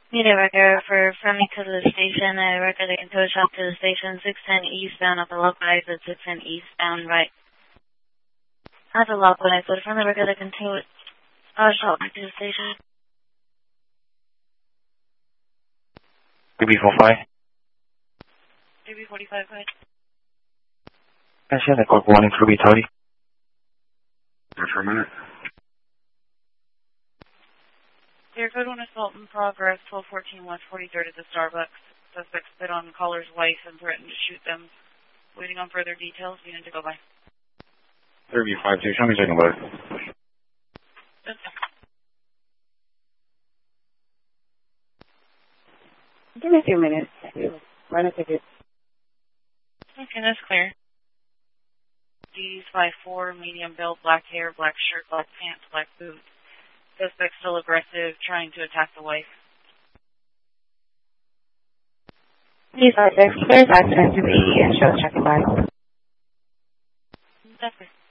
Need a record for from me to the station. A record they can tow shop to the station. 610 eastbound at the local exit. 610 eastbound right. At the local exit from the record they can tow shop back to the station. DB45. DB45 right. Can I see the code warning for retarding? For a minute. Your code 1 assault in progress. 1214 West 43rd at the Starbucks. Suspect spit on caller's wife and threatened to shoot them. Waiting on further details. Unit to go by. 3B52. Show me second load. Give me a few minutes. Run a ticket. Okay, that's clear. D's 5'4", medium build, black hair, black shirt, black pants, black boots. Suspect still aggressive, trying to attack the wife. These are 6. There's access to the insurance checking by. That's it.